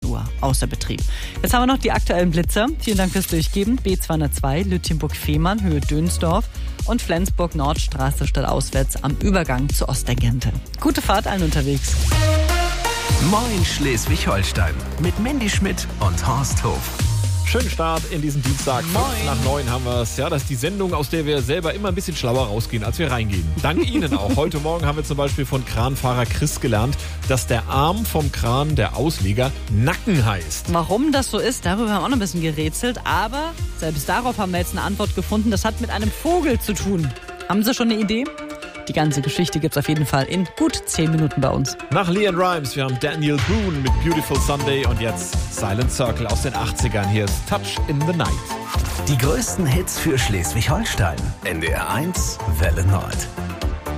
Uhr außer Betrieb. Jetzt haben wir noch die aktuellen Blitzer. Vielen Dank fürs Durchgeben. B202 Lütjenburg-Fehmarn, Höhe Dönsdorf und Flensburg-Nordstraße stadtauswärts am Übergang zu Ostergente. Gute Fahrt allen unterwegs. Moin Schleswig-Holstein mit Mandy Schmidt und Horst Hof. Schönen Start in diesen Dienstag. 8:05 haben wir es. Ja, das ist die Sendung, aus der wir selber immer ein bisschen schlauer rausgehen, als wir reingehen. Dank Ihnen auch. Heute Morgen haben wir zum Beispiel von Kranfahrer Chris gelernt, dass der Arm vom Kran, der Ausleger, Nacken heißt. Warum das so ist, darüber haben wir auch noch ein bisschen gerätselt. Aber selbst darauf haben wir jetzt eine Antwort gefunden. Das hat mit einem Vogel zu tun. Haben Sie schon eine Idee? Die ganze Geschichte gibt's auf jeden Fall in gut 10 Minuten bei uns. Nach LeAnn Rimes, wir haben Daniel Boone mit Beautiful Sunday und jetzt Silent Circle aus den 80ern. Hier ist Touch in the Night. Die größten Hits für Schleswig-Holstein. NDR 1 Welle Nord.